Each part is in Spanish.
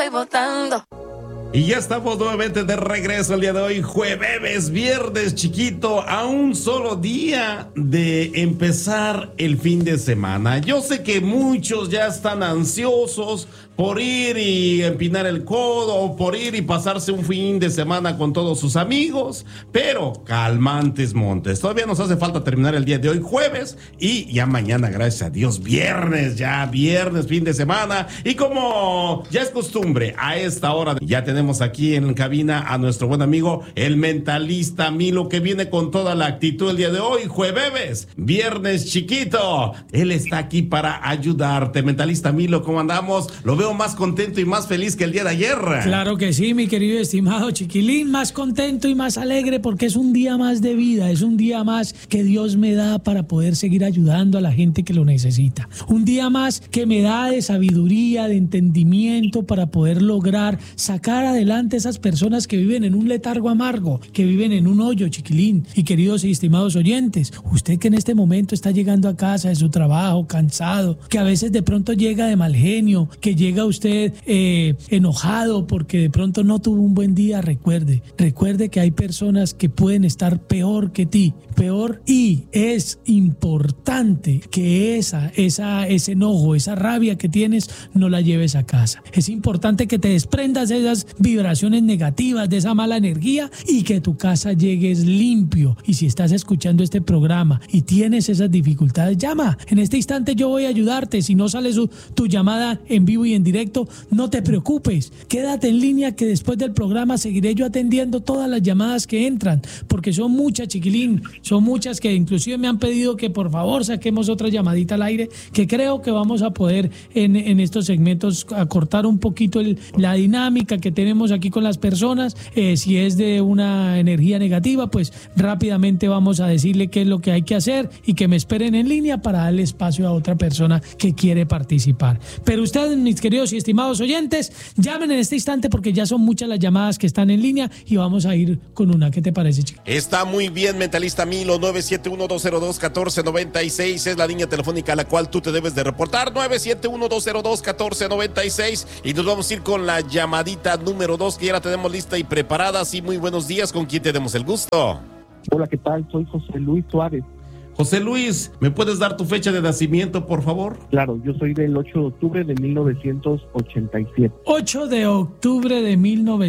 botando. Y ya estamos nuevamente de regreso el día de hoy, jueves, viernes chiquito, a un solo día de empezar el fin de semana. Yo sé que muchos ya están ansiosos por ir y empinar el codo, por ir y pasarse un fin de semana con todos sus amigos, pero calmantes montes. Todavía nos hace falta terminar el día de hoy, jueves, y ya mañana, gracias a Dios, viernes, fin de semana. Y como ya es costumbre, a esta hora ya tenemos aquí en cabina a nuestro buen amigo, el mentalista Milo, que viene con toda la actitud el día de hoy, jueves, viernes chiquito. Él está aquí para ayudarte. Mentalista Milo, ¿cómo andamos? Lo veo más contento y más feliz que el día de ayer. Claro que sí, mi querido estimado chiquilín, más contento y más alegre porque es un día más de vida, es un día más que Dios me da para poder seguir ayudando a la gente que lo necesita. Un día más que me da de sabiduría, de entendimiento para poder lograr sacar adelante esas personas que viven en un letargo amargo, que viven en un hoyo, chiquilín. Y queridos y estimados oyentes, usted que en este momento está llegando a casa de su trabajo cansado, que a veces de pronto llega de mal genio, que llega usted enojado porque de pronto no tuvo un buen día, recuerde que hay personas que pueden estar peor que ti, peor, y es importante que ese enojo, esa rabia que tienes, no la lleves a casa. Es importante que te desprendas de esas vibraciones negativas, de esa mala energía, y que tu casa llegues limpio. Y si estás escuchando este programa y tienes esas dificultades, llama. En este instante yo voy a ayudarte. Si no sale tu llamada en vivo y en directo, no te preocupes. Quédate en línea que después del programa seguiré yo atendiendo todas las llamadas que entran, porque son muchas, chiquilín, son muchas que inclusive me han pedido que por favor saquemos otra llamadita al aire, que creo que vamos a poder en estos segmentos acortar un poquito la dinámica que tenemos aquí con las personas. Si es de una energía negativa, pues rápidamente vamos a decirle qué es lo que hay que hacer y que me esperen en línea para darle espacio a otra persona que quiere participar. Pero ustedes, mis queridos y estimados oyentes, llamen en este instante porque ya son muchas las llamadas que están en línea y vamos a ir con una. ¿Qué te parece, chico? Está muy bien, mentalista Milo. 971-202-1496 es la línea telefónica a la cual tú te debes de reportar. 971-202-1496 y nos vamos a ir con la llamadita número 2 que ya la tenemos lista y preparada. Sí, muy buenos días. ¿Con quién tenemos el gusto? Hola, ¿qué tal? Soy José Luis Suárez. José Luis, ¿me puedes dar tu fecha de nacimiento, por favor? Claro, yo soy del 8 de octubre de 1987. 8 de octubre de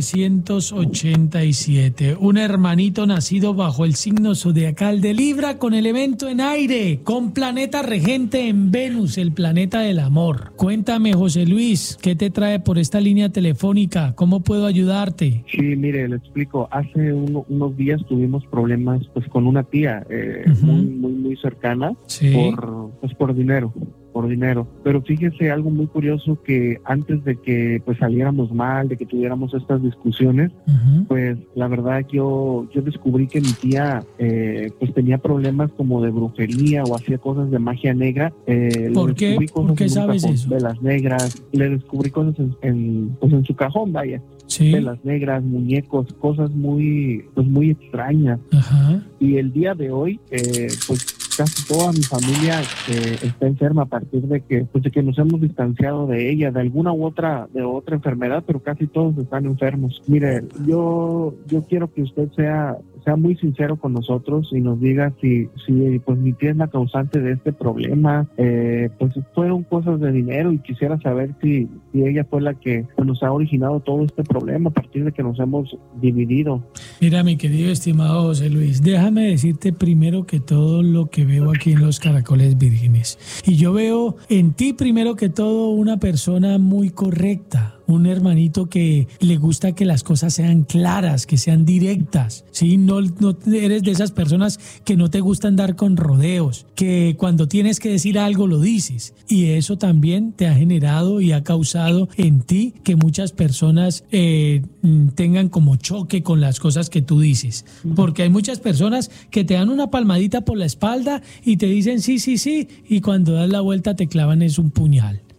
1987. Un hermanito nacido bajo el signo zodiacal de Libra, con elemento en aire, con planeta regente en Venus, el planeta del amor. Cuéntame, José Luis, ¿qué te trae por esta línea telefónica? ¿Cómo puedo ayudarte? Sí, mire, le explico. Hace unos días tuvimos problemas pues con una tía muy cercana, sí, por dinero. Pero fíjese algo muy curioso, que antes de que pues saliéramos mal, de que tuviéramos estas discusiones, pues la verdad yo descubrí que mi tía pues tenía problemas como de brujería o hacía cosas de magia negra. ¿Por qué? ¿Por qué sabes eso? Velas negras, le descubrí cosas en su cajón, vaya. Sí. Velas negras, muñecos, cosas muy extrañas. Ajá. Y el día de hoy, pues casi toda mi familia está enferma a partir de que nos hemos distanciado de ella, de alguna u otra enfermedad, pero casi todos están enfermos. Mire, yo quiero que usted sea muy sincero con nosotros y nos diga si pues mi tía es la causante de este problema. Pues fueron cosas de dinero y quisiera saber si ella fue la que nos ha originado todo este problema a partir de que nos hemos dividido. Mira, mi querido estimado José Luis, déjame decirte primero que todo lo que veo aquí en los Caracoles Vírgenes. Y yo veo en ti primero que todo una persona muy correcta, un hermanito que le gusta que las cosas sean claras, que sean directas, ¿sí? No eres de esas personas que no te gusta andar con rodeos, que cuando tienes que decir algo lo dices, y eso también te ha generado y ha causado en ti que muchas personas tengan como choque con las cosas que tú dices, porque hay muchas personas que te dan una palmadita por la espalda y te dicen sí, y cuando das la vuelta te clavan es un puñal.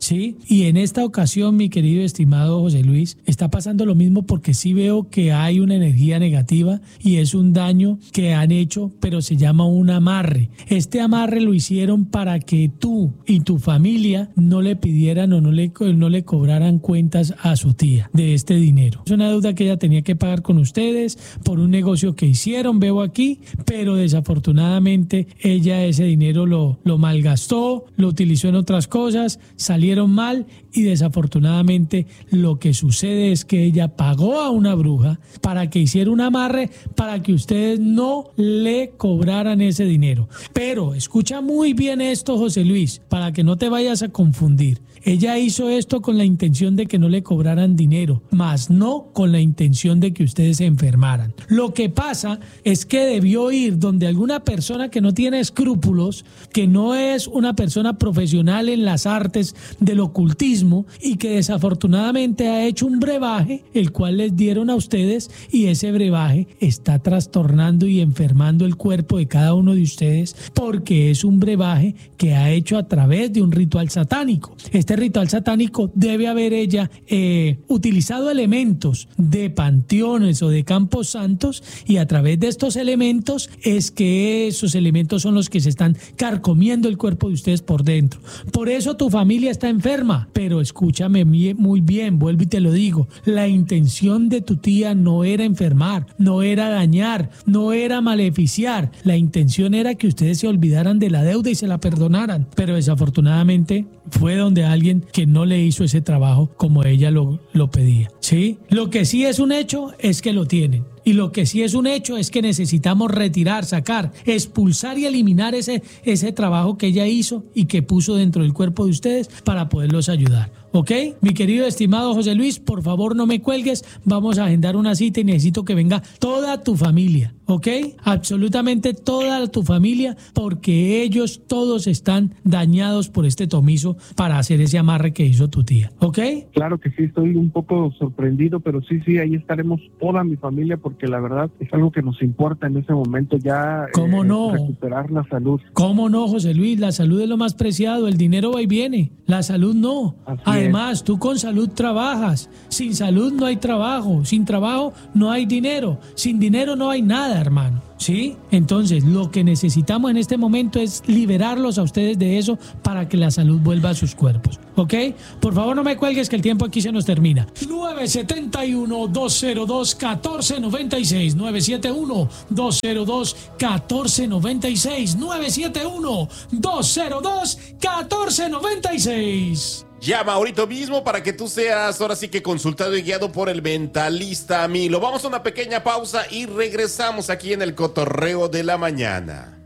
¿sí? Y en esta ocasión, mi querido estimado José Luis, está pasando lo mismo porque sí veo que hay una energía negativa y es un daño que han hecho, pero se llama un amarre. Este amarre lo hicieron para que tú y tu familia no le pidieran o no le cobraran cuentas a su tía de este dinero. Es una deuda que ella tenía que pagar con ustedes por un negocio que hicieron, veo aquí, pero desafortunadamente ella ese dinero lo malgastó, lo utilizó en otras cosas, salieron mal y desafortunadamente lo que sucede es que ella pagó a una bruja para que hiciera un amarre para que ustedes no le cobraran ese dinero. Pero escucha muy bien esto, José Luis, para que no te vayas a confundir. Ella hizo esto con la intención de que no le cobraran dinero, mas no con la intención de que ustedes se enfermaran. Lo que pasa es que debió ir donde alguna persona que no tiene escrúpulos, que no es una persona profesional en las artes del ocultismo y que desafortunadamente ha hecho un brebaje, el cual les dieron a ustedes, y ese brebaje está trastornando y enfermando el cuerpo de cada uno de ustedes porque es un brebaje que ha hecho a través de un ritual satánico. Este ritual satánico debe haber ella utilizado elementos de panteones o de campos santos, y a través de estos elementos es que esos elementos son los que se están carcomiendo el cuerpo de ustedes por dentro. Por eso tu familia está enferma. Pero escúchame muy bien, vuelvo y te lo digo, la intención de tu tía no era enfermar, no era dañar, no era maleficiar. La intención era que ustedes se olvidaran de la deuda y se la perdonaran, pero desafortunadamente fue donde alguien que no le hizo ese trabajo como ella lo pedía, ¿sí? Lo que sí es un hecho es que lo tienen. Y lo que sí es un hecho es que necesitamos retirar, sacar, expulsar y eliminar ese trabajo que ella hizo y que puso dentro del cuerpo de ustedes para poderlos ayudar. ¿Ok? Mi querido estimado José Luis, por favor no me cuelgues, vamos a agendar una cita y necesito que venga toda tu familia, ¿ok? Absolutamente toda tu familia, porque ellos todos están dañados por este tomizo para hacer ese amarre que hizo tu tía, ¿ok? Claro que sí, estoy un poco sorprendido, pero sí, ahí estaremos toda mi familia, porque la verdad es algo que nos importa en ese momento ya. ¿Cómo no? Recuperar la salud. ¿Cómo no, José Luis? La salud es lo más preciado, el dinero va y viene, la salud no. Además, tú con salud trabajas, sin salud no hay trabajo, sin trabajo no hay dinero, sin dinero no hay nada, hermano. ¿Sí? Entonces, lo que necesitamos en este momento es liberarlos a ustedes de eso para que la salud vuelva a sus cuerpos, ¿ok? Por favor, no me cuelgues que el tiempo aquí se nos termina. 971-202-1496, 971-202-1496, 971-202-1496. Llama ahorita mismo para que tú seas ahora sí que consultado y guiado por el mentalista Milo. Vamos a una pequeña pausa y regresamos aquí en el Cotorreo de la Mañana.